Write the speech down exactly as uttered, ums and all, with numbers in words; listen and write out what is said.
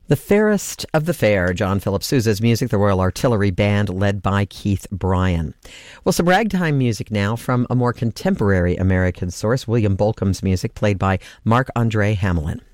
The Fairest of the Fair, John Philip Sousa's music, the Royal Artillery Band, led by Keith Bryan. Well, some ragtime music now from a more contemporary American source, William Bolcom's music, played by Mark-Andre Hamelin.